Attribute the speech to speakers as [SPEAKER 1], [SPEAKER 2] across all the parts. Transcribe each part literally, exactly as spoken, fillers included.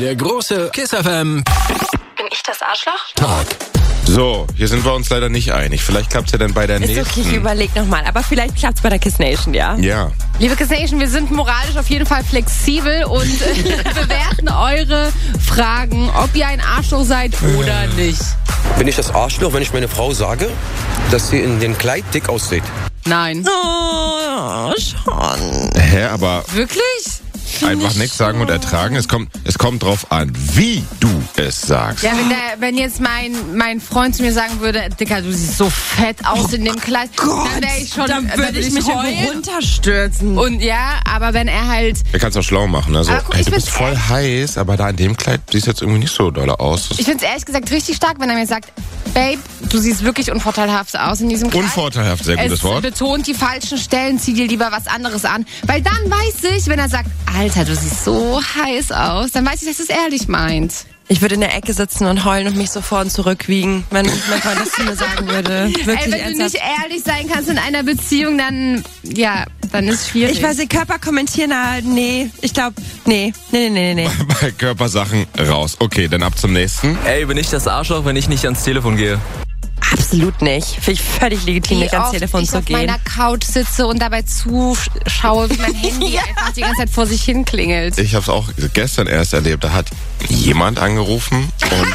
[SPEAKER 1] Der große Kiss F M.
[SPEAKER 2] Bin ich das Arschloch?
[SPEAKER 1] Tag.
[SPEAKER 3] So, hier sind wir uns leider nicht einig. Vielleicht klappt's ja dann bei der
[SPEAKER 4] Ist
[SPEAKER 3] nächsten.
[SPEAKER 4] okay, ich überleg nochmal. Aber vielleicht klappt's bei der Kiss Nation, ja?
[SPEAKER 3] Ja.
[SPEAKER 2] Liebe Kiss Nation, wir sind moralisch auf jeden Fall flexibel und äh, bewerten eure Fragen, ob ihr ein Arschloch seid oder nicht.
[SPEAKER 5] Bin ich das Arschloch, wenn ich meine Frau sage, dass sie in dem Kleid dick aussieht?
[SPEAKER 2] Nein.
[SPEAKER 4] Oh, schon.
[SPEAKER 3] Hä, aber
[SPEAKER 2] Wirklich?
[SPEAKER 3] einfach nichts sagen und ertragen. Es kommt, es kommt drauf an, wie du es sagst.
[SPEAKER 2] Ja, wenn, der, wenn jetzt mein, mein Freund zu mir sagen würde, Dicker, du siehst so fett aus in dem Kleid, dann wäre ich schon,
[SPEAKER 4] Dann würde ich mich
[SPEAKER 2] heulen.
[SPEAKER 4] irgendwo runterstürzen.
[SPEAKER 2] Und ja, aber wenn er halt,
[SPEAKER 3] Er kann's auch schlau machen. Also,
[SPEAKER 2] Aber guck,
[SPEAKER 3] hey,
[SPEAKER 2] ich
[SPEAKER 3] du bist
[SPEAKER 2] find's
[SPEAKER 3] voll heiß, aber da in dem Kleid siehst du jetzt irgendwie nicht so doll aus.
[SPEAKER 2] ich finde es ehrlich gesagt richtig stark, wenn er mir sagt, Babe, du siehst wirklich unvorteilhaft aus in diesem Kleid.
[SPEAKER 3] Unvorteilhaft, sehr gutes
[SPEAKER 2] Es
[SPEAKER 3] Wort.
[SPEAKER 2] betont die falschen Stellen, zieh dir lieber was anderes an. Weil dann weiß ich, wenn er sagt, Alter, du siehst so heiß aus, dann weiß ich, dass er es ehrlich meint.
[SPEAKER 4] Ich würde in der Ecke sitzen und heulen und mich so vor und zurückwiegen, wenn mein Freund das zu mir sagen würde. Wirklich
[SPEAKER 2] Ey, wenn du
[SPEAKER 4] ernsthaft.
[SPEAKER 2] nicht ehrlich sein kannst in einer Beziehung, dann, ja, dann ist es schwierig.
[SPEAKER 4] Ich weiß nicht, Körper kommentieren, na, nee, ich glaube, nee, nee, nee, nee, nee.
[SPEAKER 3] Bei Körpersachen raus. Okay, dann ab zum nächsten.
[SPEAKER 6] Ey, bin ich das Arschloch, wenn ich nicht ans Telefon gehe?
[SPEAKER 4] Absolut nicht. Finde ich völlig legitim,
[SPEAKER 2] Wie
[SPEAKER 4] nicht ans
[SPEAKER 2] oft
[SPEAKER 4] Telefon
[SPEAKER 2] ich
[SPEAKER 4] zu
[SPEAKER 2] auf
[SPEAKER 4] gehen.
[SPEAKER 2] meiner Couch sitze und dabei zuschaue, wie mein Handy einfach die ganze Zeit vor sich hin klingelt.
[SPEAKER 3] Ich habe es auch gestern erst erlebt. Da hat jemand angerufen und,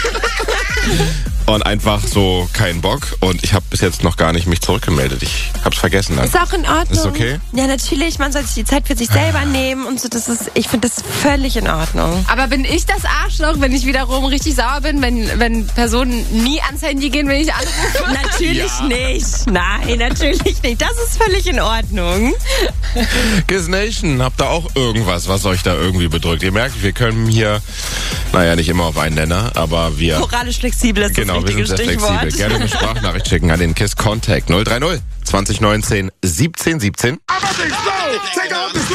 [SPEAKER 3] und einfach so keinen Bock. Und ich habe bis jetzt noch gar nicht mich zurückgemeldet. Ich habe es vergessen. Dann.
[SPEAKER 4] Ist auch in Ordnung.
[SPEAKER 3] Ist okay?
[SPEAKER 4] Ja, natürlich, man soll sich die Zeit für sich selber nehmen und so. Das ist, ich finde das völlig in Ordnung.
[SPEAKER 2] Aber bin ich das Arschloch, wenn ich wiederum richtig sauer bin, wenn, wenn Personen nie ans Handy gehen, wenn ich anrufe?
[SPEAKER 4] Natürlich nicht. Nein, natürlich nicht. Das ist völlig in Ordnung.
[SPEAKER 3] Kiss Nation, habt ihr auch irgendwas, was euch da irgendwie bedrückt? Ihr merkt, wir können hier, naja, nicht immer auf einen Nenner, aber wir...
[SPEAKER 4] Moralisch flexibel ist
[SPEAKER 3] Genau,
[SPEAKER 4] das
[SPEAKER 3] wir
[SPEAKER 4] richtige
[SPEAKER 3] sind sehr
[SPEAKER 4] Stichwort.
[SPEAKER 3] flexibel. Gerne eine Sprachnachricht schicken an den Kiss Contact null drei null zwanzig neunzehn siebzehn siebzehn.